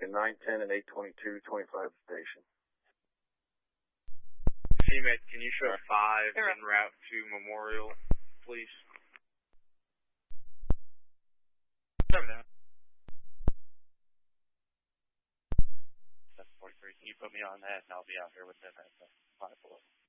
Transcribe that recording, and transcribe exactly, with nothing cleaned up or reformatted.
taking nine ten and eight twenty-two, twenty-five station. C M E D, can you show five en route to Memorial, please? Seven now. seven forty-three, can you put me on that and I'll be out here with them at the five below.